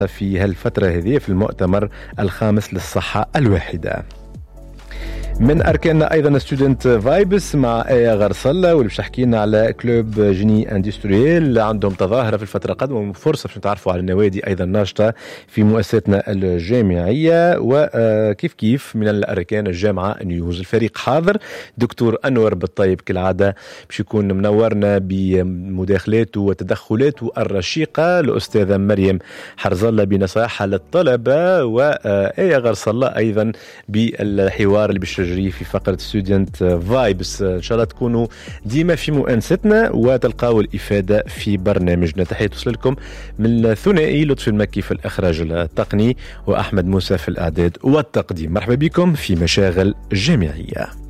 في هالفترة هذه في المؤتمر الخامس للصحة الواحدة. من أركاننا أيضا ستودنت فايبس مع آية غرسلة واللي باش تحكي لنا على كلوب جيني اندستريال. عندهم تظاهرة في الفترة القادمة وفرصة باش نتعرفوا على النوادي أيضا ناشطة في مؤسساتنا الجامعية. وكيف كيف من الأركان الجامعة نيوز الفريق حاضر دكتور أنور بالطيب كالعادة باش يكون منورنا بمداخلاته وتدخلاته الرشيقة. الأستاذة مريم حرزلة بنصائحها للطلبة وآية غرسلة أيضا بالحوار اللي باش في فقرة ستودنت فايبس. إن شاء الله تكونوا ديما في مؤنستنا وتلقاوا الإفادة في برنامجنا. تحية توصل لكم من الثنائي لطفي المكي في الإخراج التقني وأحمد موسى في الإعداد والتقديم. مرحبا بكم في مشاغل جامعية.